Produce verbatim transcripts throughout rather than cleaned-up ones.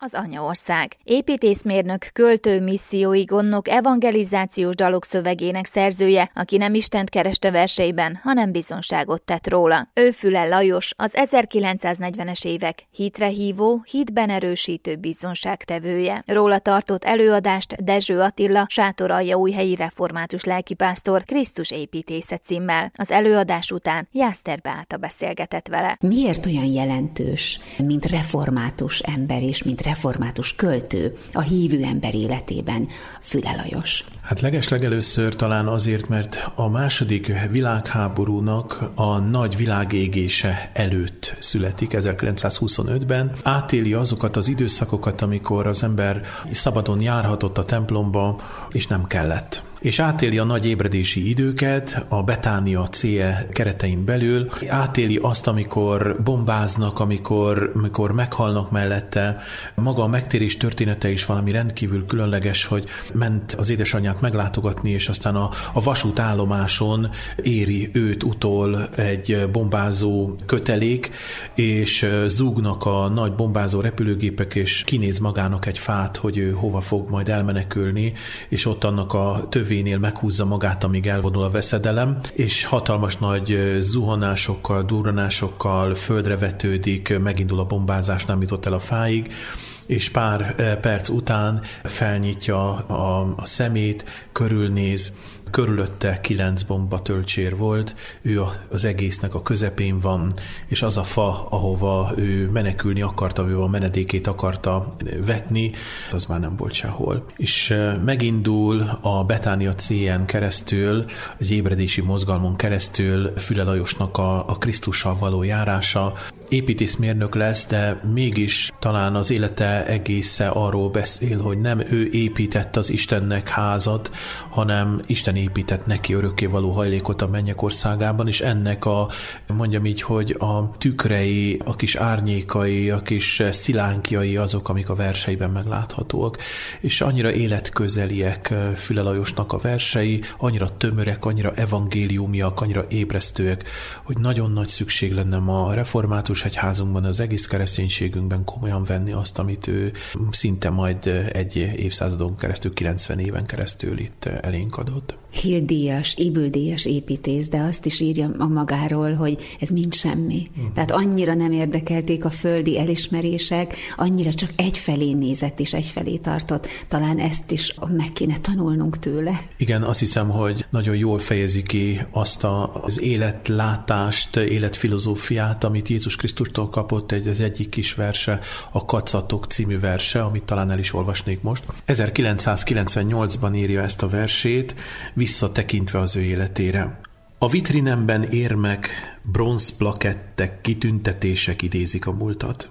Az anyaország. Építészmérnök, költő, missziói gondnok, evangelizációs dalok szövegének szerzője, aki nem Istent kereste verseiben, hanem bizonságot tett róla. Ő Füle Lajos, az ezerkilencszáznegyvenes évek hitre hívó, hitben erősítő bizonságtevője. Róla tartott előadást Dezső Attila, Sátoraljaújhelyi református lelkipásztor Krisztus építésze címmel. Az előadás után Jászter Beáta beszélgetett vele. Miért olyan jelentős, mint református ember és mint református költő a hívő ember életében Füle Lajos? Hát legeslegelőször talán azért, mert a második világháborúnak a nagy világégése előtt születik, ezerkilencszázhuszonötben. Átéli azokat az időszakokat, amikor az ember szabadon járhatott a templomba, és nem kellett. És átéli a nagy ébredési időket a Betánia cége keretein belül, átéli azt, amikor bombáznak, amikor, amikor meghalnak mellette. Maga a megtérés története is valami rendkívül különleges, hogy ment az édesanyját meglátogatni, és aztán a, a vasútállomáson éri őt utol egy bombázó kötelék, és zúgnak a nagy bombázó repülőgépek, és kinéz magának egy fát, hogy ő hova fog majd elmenekülni, és ott annak a tövénél meghúzza magát, amíg elvonul a veszedelem, és hatalmas nagy zuhanásokkal, durranásokkal földre vetődik, megindul a bombázás, nem jutott el a fáig, és pár perc után felnyitja a, a szemét, körülnéz, körülötte kilenc bombatölcsér volt, ő az egésznek a közepén van, és az a fa, ahova ő menekülni akarta, ő a menedékét akarta vetni, az már nem volt sehol. És megindul a Betánia cégen keresztül, egy ébredési mozgalmon keresztül Füle Lajosnak a, a Krisztussal való járása. Építészmérnök lesz, de mégis talán az élete egésze arról beszél, hogy nem ő épített az Istennek házat, hanem Isten épített neki örökkévaló hajlékot a mennyek országában, és ennek a, mondjam így, hogy a tükrei, a kis árnyékai, a kis szilánkjai azok, amik a verseiben megláthatóak. És annyira életközeliek Füle Lajosnak a versei, annyira tömörek, annyira evangéliumiak, annyira ébresztőek, hogy nagyon nagy szükség lenne ma a református egyházunkban, az egész kereszténységünkben komolyan venni azt, amit ő szinte majd egy évszázadon keresztül, kilencven éven keresztül itt elénk adott. Hill-díjas, Ybl-díjas építész, de azt is írja a magáról, hogy ez mind semmi. Uh-huh. Tehát annyira nem érdekelték a földi elismerések, annyira csak egyfelé nézett és egyfelé tartott. Talán ezt is meg kéne tanulnunk tőle. Igen, azt hiszem, hogy nagyon jól fejezi ki azt a, az életlátást, életfilozófiát, amit Jézus Krisztustól kapott, egy, az egyik kis verse, a Kacatok című verse, amit talán el is olvasnék most. ezerkilencszázkilencvennyolcban írja ezt a versét, visszatekintve az ő életére. A vitrinemben érmek, bronzplakettek, kitüntetések idézik a múltat.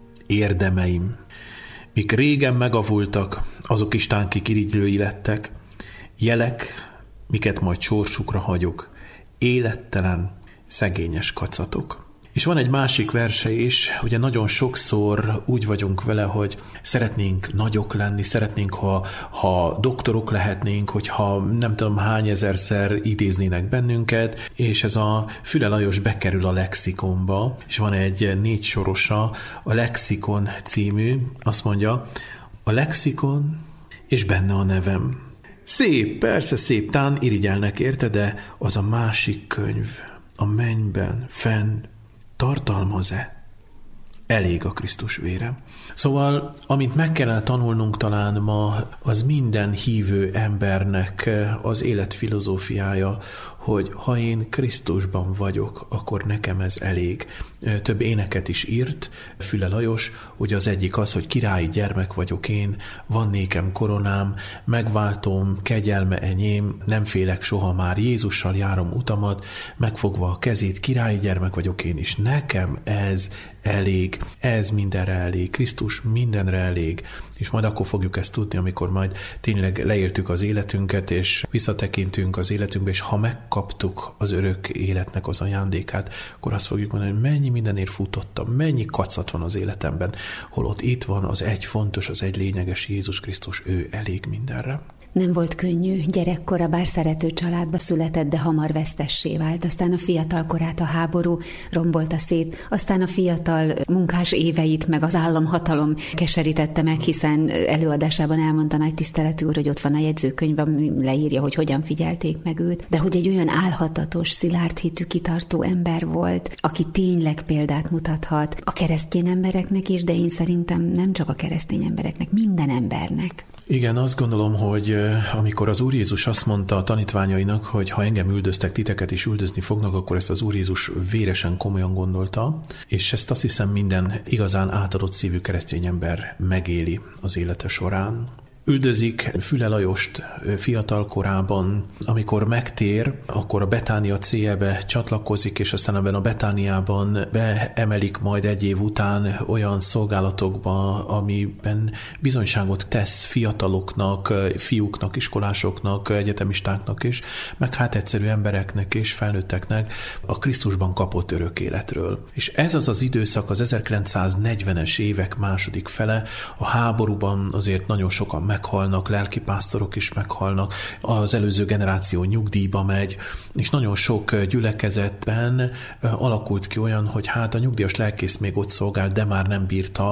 Érdemeim, mik régen megavultak, azok istánki kirigylői lettek, jelek, miket majd sorsukra hagyok, élettelen, szegényes kacatok. És van egy másik verse is, ugye nagyon sokszor úgy vagyunk vele, hogy szeretnénk nagyok lenni, szeretnénk, ha, ha doktorok lehetnénk, hogyha nem tudom hány ezerszer idéznének bennünket, és ez a Füle Lajos bekerül a lexikonba, és van egy négy sorosa, a Lexikon című, azt mondja, a lexikon, és benne a nevem. Szép, persze szép, tán irigyelnek érte, de az a másik könyv, a mennyben, fenn, tartalmaz-e? Elég a Krisztus vére. Szóval, amit meg kellene tanulnunk talán ma, az minden hívő embernek az életfilozófiája, hogy ha én Krisztusban vagyok, akkor nekem ez elég. Több éneket is írt Füle Lajos, ugye az egyik az, hogy királyi gyermek vagyok én, van nékem koronám, megváltom, kegyelme enyém, nem félek soha már, Jézussal járom utamat, megfogva a kezét, királyi gyermek vagyok én is. Nekem ez elég, ez mindenre elég, Krisztus mindenre elég, és majd akkor fogjuk ezt tudni, amikor majd tényleg leéltük az életünket, és visszatekintünk az életünkbe, és ha megkaptuk az örök életnek az ajándékát, akkor azt fogjuk mondani, hogy mennyi mindenért futottam, mennyi kacat van az életemben, holott itt van az egy fontos, az egy lényeges Jézus Krisztus, ő elég mindenre. Nem volt könnyű, gyerekkora, bár szerető családba született, de hamar vesztessé vált. Aztán a fiatal korát a háború rombolta szét, aztán a fiatal munkás éveit meg az államhatalom keserítette meg, hiszen előadásában elmondta nagy tiszteletű úr, hogy ott van a jegyzőkönyv, ami leírja, hogy hogyan figyelték meg őt, de hogy egy olyan álhatatos, szilárd hitű, kitartó ember volt, aki tényleg példát mutathat a keresztény embereknek is, de én szerintem nem csak a keresztény embereknek, minden embernek. Igen, azt gondolom, hogy amikor az Úr Jézus azt mondta a tanítványainak, hogy ha engem üldöztek, titeket is üldözni fognak, akkor ezt az Úr Jézus véresen komolyan gondolta, és ezt azt hiszem minden igazán átadott szívű keresztény ember megéli az élete során. Üldözik Füle Lajost fiatal korában, amikor megtér, akkor a Betánia céljebe csatlakozik, és aztán ebben a Betániában beemelik majd egy év után olyan szolgálatokba, amiben bizonyságot tesz fiataloknak, fiúknak, iskolásoknak, egyetemistáknak is, meg hát egyszerű embereknek és felnőtteknek a Krisztusban kapott örök életről. És ez az az időszak, az ezerkilencszáznegyvenes évek második fele, a háborúban azért nagyon sokan meghalnak, lelkipásztorok is meghalnak, az előző generáció nyugdíjba megy, és nagyon sok gyülekezetben alakult ki olyan, hogy hát a nyugdíjas lelkész még ott szolgált, de már nem bírta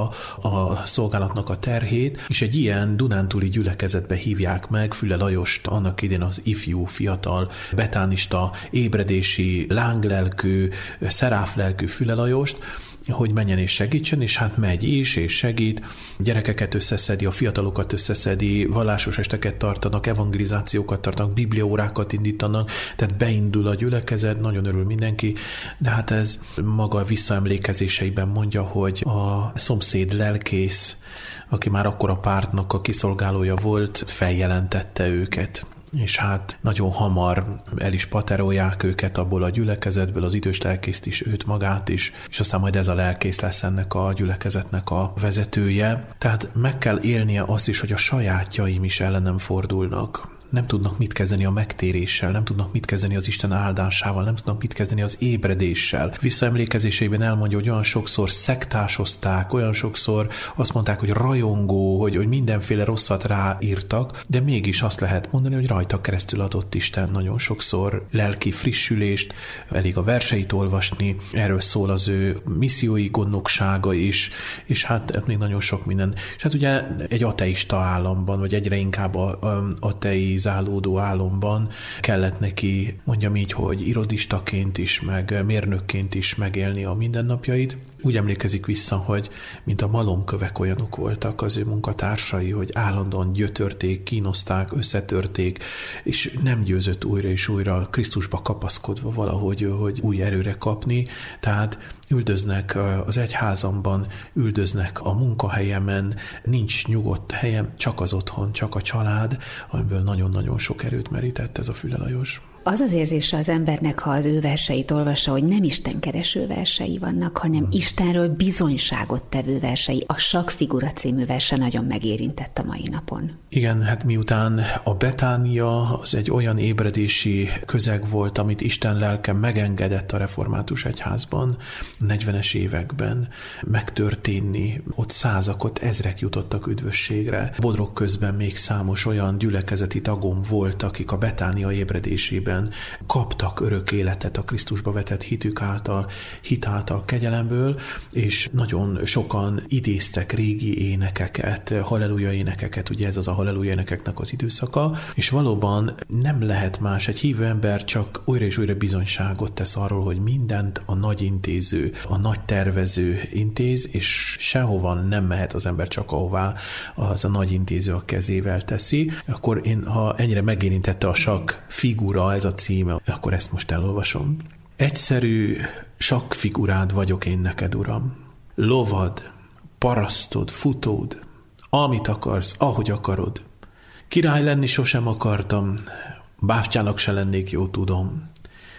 a szolgálatnak a terhét, és egy ilyen dunántúli gyülekezetbe hívják meg Füle Lajost, annak idén az ifjú, fiatal, betánista, ébredési, lánglelkű, szeráflelkű Füle Lajost, hogy menjen és segítsen, és hát megy is, és segít, gyerekeket összeszedi, a fiatalokat összeszedi, vallásos esteket tartanak, evangelizációkat tartanak, bibliaórákat indítanak, tehát beindul a gyülekezet, nagyon örül mindenki, de hát ez maga visszaemlékezéseiben mondja, hogy a szomszéd lelkész, aki már akkor a pártnak a kiszolgálója volt, feljelentette őket. És hát nagyon hamar el is paterolják őket abból a gyülekezetből, az idős lelkészt is, őt magát is, és aztán majd ez a lelkész lesz ennek a gyülekezetnek a vezetője. Tehát meg kell élnie azt is, hogy a sajátjaim is ellenem fordulnak. Nem tudnak mit kezdeni a megtéréssel, nem tudnak mit kezdeni az Isten áldásával, nem tudnak mit kezdeni az ébredéssel. Visszaemlékezéseiben elmondja, hogy olyan sokszor szektásozták, olyan sokszor azt mondták, hogy rajongó, hogy, hogy mindenféle rosszat ráírtak, de mégis azt lehet mondani, hogy rajta keresztül adott Isten nagyon sokszor lelki frissülést, elég a verseit olvasni, erről szól az ő missziói gondnoksága is, és hát még nagyon sok minden. És hát ugye egy ateista államban, vagy egyre inkább a, a atei zálódó álomban kellett neki, mondjam így, hogy irodistaként is, meg mérnökként is megélni a mindennapjait. Úgy emlékezik vissza, hogy mint a malomkövek olyanok voltak az ő munkatársai, hogy állandóan gyötörték, kínozták, összetörték, és nem győzött újra és újra Krisztusba kapaszkodva valahogy, hogy új erőre kapni. Tehát üldöznek az egyházamban, üldöznek a munkahelyemen, nincs nyugodt helyem, csak az otthon, csak a család, amiből nagyon-nagyon sok erőt merített ez a Füle Lajos. Az az érzése az embernek, ha az ő verseit olvassa, hogy nem istenkereső versei vannak, hanem Istenről bizonyságot tevő versei. A Sakkfigura című verse nagyon megérintett a mai napon. Igen, hát miután a Betánia az egy olyan ébredési közeg volt, amit Isten lelke megengedett a református egyházban negyvenes években megtörténni, ott százak, ott ezrek jutottak üdvösségre. Bodrog közben még számos olyan gyülekezeti tagom volt, akik a Betánia ébredésében kaptak örök életet a Krisztusba vetett hitük által, hit által, kegyelemből, és nagyon sokan idéztek régi énekeket, halleluja énekeket, ugye ez az a halleluja énekeknek az időszaka, és valóban nem lehet más, egy hívő ember csak újra és újra bizonyságot tesz arról, hogy mindent a nagy intéző, a nagy tervező intéz, és sehova nem mehet az ember, csak ahová az a nagy intéző a kezével teszi. Akkor én, ha ennyire megérintette a Sakkfigura, ez a címe, akkor ezt most elolvasom. Egyszerű sakkfigurád vagyok én neked, Uram. Lovad, parasztod, futód, amit akarsz, ahogy akarod. Király lenni sosem akartam, bástyának se lennék, jó tudom.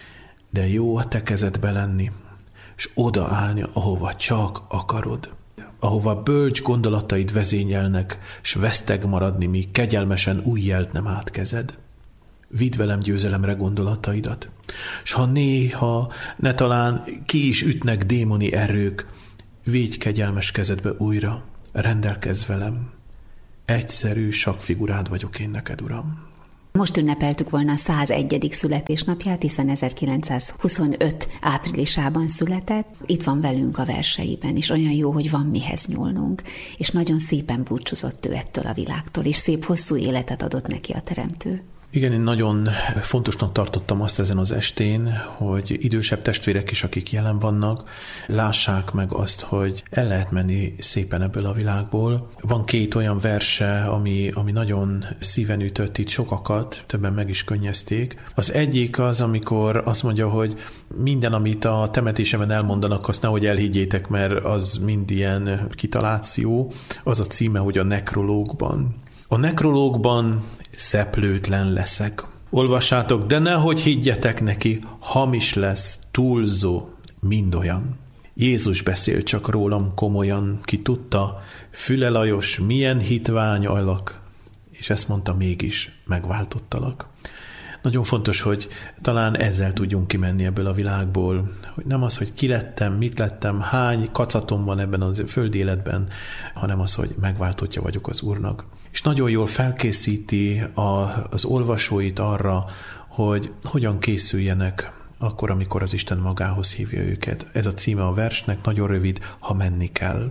De jó a te kezedbe lenni, és odaállni, ahova csak akarod. Ahova bölcs gondolataid vezényelnek, s veszteg maradni, míg kegyelmesen új jelt nem átkezed. Vidd velem győzelemre gondolataidat, s ha néha, ne talán ki is ütnek démoni erők, védj kegyelmes kezedbe újra, rendelkezz velem. egyszerű sakkfigurád vagyok én neked, Uram. Most ünnepeltük volna a százegyedik születésnapját, hiszen ezerkilencszázhuszonöt áprilisában született. Itt van velünk a verseiben, és olyan jó, hogy van mihez nyúlnunk. És nagyon szépen búcsúzott ő ettől a világtól, és szép hosszú életet adott neki a Teremtő. Igen, én nagyon fontosnak tartottam azt ezen az estén, hogy idősebb testvérek is, akik jelen vannak, lássák meg azt, hogy el lehet menni szépen ebből a világból. Van két olyan verse, ami, ami nagyon szíven ütött itt sokakat, többen meg is könnyezték. Az egyik az, amikor azt mondja, hogy minden, amit a temetésemen elmondanak, azt nehogy elhiggyétek, mert az mind ilyen kitaláció. Az a címe, hogy a nekrológban. A nekrológban szeplőtlen leszek. Olvassátok, de nehogy higgyetek neki, hamis lesz, túlzó, mind olyan. Jézus beszél csak rólam komolyan, ki tudta, Füle Lajos, milyen hitvány alak, és ezt mondta, mégis megváltottalak. Nagyon fontos, hogy talán ezzel tudjunk kimenni ebből a világból, hogy nem az, hogy ki lettem, mit lettem, hány kacatom van ebben a földi életben, hanem az, hogy megváltottja vagyok az Úrnak. És nagyon jól felkészíti a, az olvasóit arra, hogy hogyan készüljenek akkor, amikor az Isten magához hívja őket. Ez a címe a versnek, nagyon rövid, ha menni kell.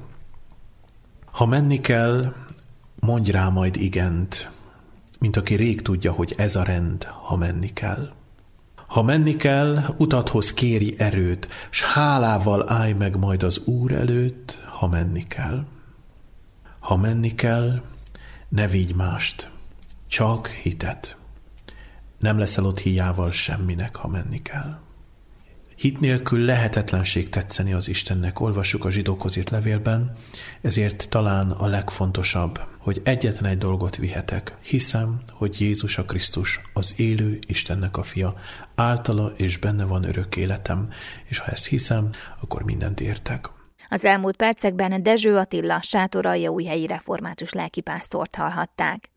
Ha menni kell, mondj rá majd igent, mint aki rég tudja, hogy ez a rend, ha menni kell. Ha menni kell, utathoz kéri erőt, s hálával állj meg majd az Úr előtt, ha menni kell. Ha menni kell, ne vigy mást, csak hitet. Nem leszel ott híjával semminek, ha menni kell. Hit nélkül lehetetlenség tetszeni az Istennek, olvassuk a zsidókhoz írt levélben, ezért talán a legfontosabb, hogy egyetlen egy dolgot vihetek. Hiszem, hogy Jézus a Krisztus, az élő Istennek a fia, általa és benne van örök életem, és ha ezt hiszem, akkor mindent értek. Az elmúlt percekben Dezső Attila sátoraljaújhelyi református lelkipásztort hallhatták.